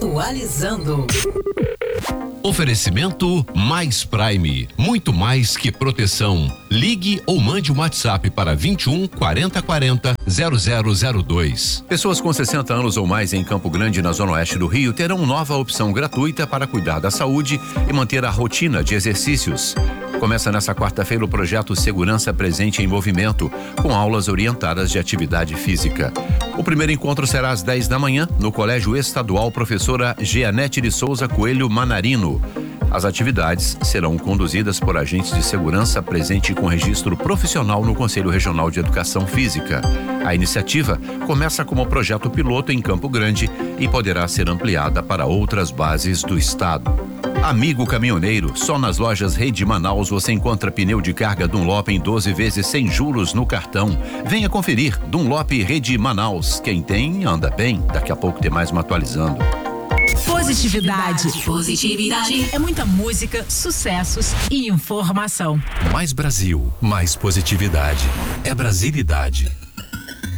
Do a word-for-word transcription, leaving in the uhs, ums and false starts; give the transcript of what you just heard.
Atualizando. Oferecimento Mais Prime, muito mais que proteção. Ligue ou mande um WhatsApp para vinte e um, quarenta, quarenta, zero zero zero dois. Pessoas com sessenta anos ou mais em Campo Grande, na zona oeste do Rio, terão nova opção gratuita para cuidar da saúde e manter a rotina de exercícios. Começa nesta quarta-feira o projeto Segurança Presente em Movimento, com aulas orientadas de atividade física. O primeiro encontro será às dez da manhã, no Colégio Estadual Professora Jeanette de Souza Coelho Manarino. As atividades serão conduzidas por agentes de segurança presente com registro profissional no Conselho Regional de Educação Física. A iniciativa começa como projeto piloto em Campo Grande e poderá ser ampliada para outras bases do estado. Amigo caminhoneiro, só nas lojas Rede Manaus você encontra pneu de carga Dunlop em doze vezes sem juros no cartão. Venha conferir Dunlop Rede Manaus. Quem tem, anda bem. Daqui a pouco tem mais uma atualizando. Positividade. Positividade. É muita música, sucessos e informação. Mais Brasil, mais positividade. É Brasilidade.